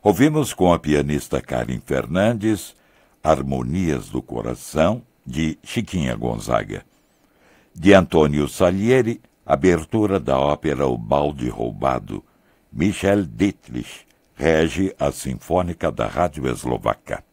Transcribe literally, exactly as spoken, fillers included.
Ouvimos com a pianista Karen Fernandes, Harmonias do Coração, de Chiquinha Gonzaga. De Antônio Salieri, abertura da ópera O Balde Roubado. Michel Dietrich rege a Sinfônica da Rádio Eslovaca.